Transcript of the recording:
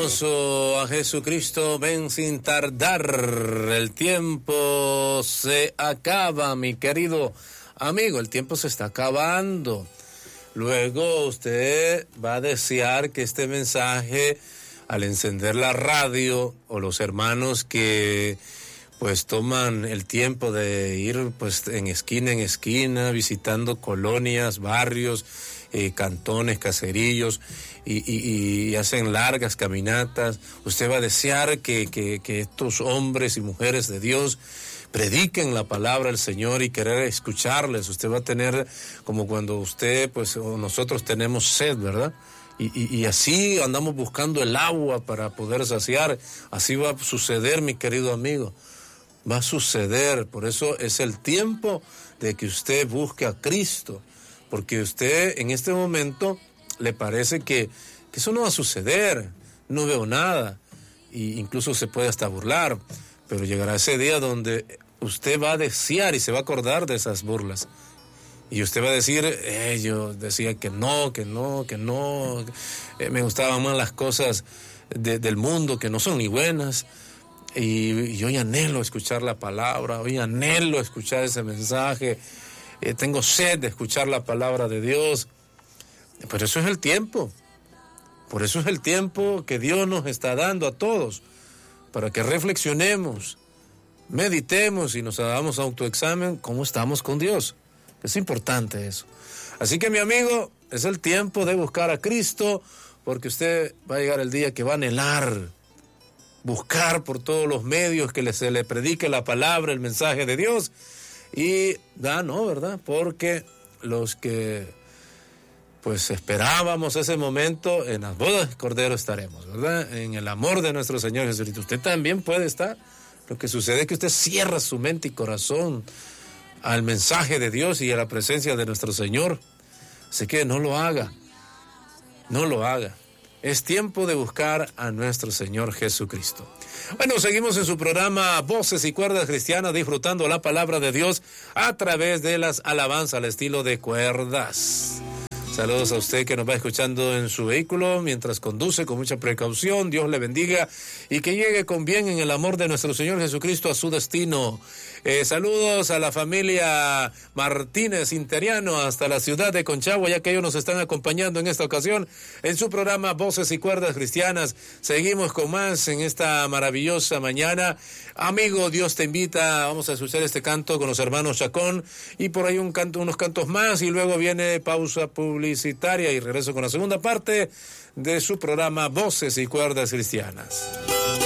Alabamos a Jesucristo, ven sin tardar. El tiempo se acaba, mi querido amigo, el tiempo se está acabando. Luego usted va a desear que este mensaje, al encender la radio, o los hermanos que pues toman el tiempo de ir pues en esquina, visitando colonias, barrios, cantones, caserillos, y hacen largas caminatas. Usted va a desear que estos hombres y mujeres de Dios prediquen la palabra del Señor y querer escucharles. Usted va a tener como cuando usted, pues, o nosotros tenemos sed, ¿verdad? Y así andamos buscando el agua para poder saciar. Así va a suceder, mi querido amigo. Va a suceder. Por eso es el tiempo de que usted busque a Cristo. Porque usted en este momento le parece que eso no va a suceder. No veo nada. Y incluso se puede hasta burlar. Pero llegará ese día donde usted va a desear y se va a acordar de esas burlas. Y usted va a decir, yo decía que no, me gustaban más las cosas del mundo que no son ni buenas. Y hoy anhelo escuchar la palabra, hoy anhelo escuchar ese mensaje. Tengo sed de escuchar la palabra de Dios. Pero eso es el tiempo. Por eso es el tiempo que Dios nos está dando a todos, para que reflexionemos, meditemos y nos hagamos autoexamen cómo estamos con Dios. Es importante eso. Así que, mi amigo, es el tiempo de buscar a Cristo, porque usted va a llegar el día que va a anhelar, buscar por todos los medios que se le predique la palabra, el mensaje de Dios. Y no, ¿verdad? Porque los que pues esperábamos ese momento, en las bodas del Cordero estaremos, ¿verdad? En el amor de nuestro Señor Jesucristo. Usted también puede estar. Lo que sucede es que usted cierra su mente y corazón al mensaje de Dios y a la presencia de nuestro Señor. Así que no lo haga. No lo haga. Es tiempo de buscar a nuestro Señor Jesucristo. Bueno, seguimos en su programa Voces y Cuerdas Cristianas, disfrutando la palabra de Dios a través de las alabanzas al estilo de cuerdas. Saludos a usted que nos va escuchando en su vehículo mientras conduce con mucha precaución. Dios le bendiga y que llegue con bien en el amor de nuestro Señor Jesucristo a su destino. Saludos a la familia Martínez Interiano hasta la ciudad de Conchagua, ya que ellos nos están acompañando en esta ocasión en su programa Voces y Cuerdas Cristianas. Seguimos con más en esta maravillosa mañana. Amigo, Dios te invita. Vamos a escuchar este canto con los hermanos Chacón y por ahí unos cantos más, y luego viene pausa publicitaria y regreso con la segunda parte de su programa Voces y Cuerdas Cristianas.